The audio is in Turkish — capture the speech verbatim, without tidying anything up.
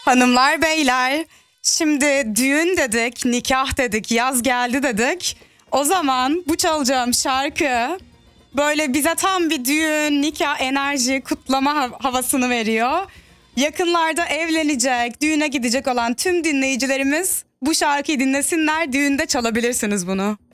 Hanımlar beyler, şimdi düğün dedik, nikah dedik, yaz geldi dedik. O zaman bu çalacağım şarkı böyle bize tam bir düğün, nikah, enerji, kutlama hav- havasını veriyor. Yakınlarda evlenecek, düğüne gidecek olan tüm dinleyicilerimiz bu şarkıyı dinlesinler, düğünde çalabilirsiniz bunu.